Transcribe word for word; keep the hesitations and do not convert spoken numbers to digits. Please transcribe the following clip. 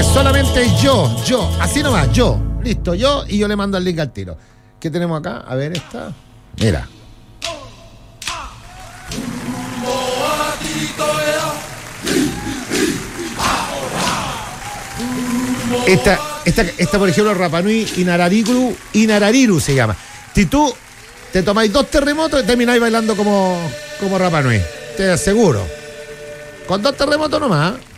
solamente yo, yo, así nomás, yo. Listo, yo, y yo le mando el link al tiro. ¿Qué tenemos acá? A ver esta. Mira. Esta, esta, esta por ejemplo, Rapanui Inarariru, Inarariru se llama. Si tú te tomáis dos terremotos y termináis bailando como, como Rapanui. Te aseguro. Con dos terremotos nomás.